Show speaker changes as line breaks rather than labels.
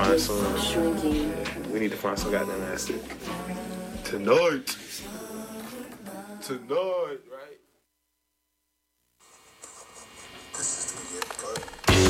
find some.
Shrinking.
Yeah, we need to find some goddamn acid. Tonight, right?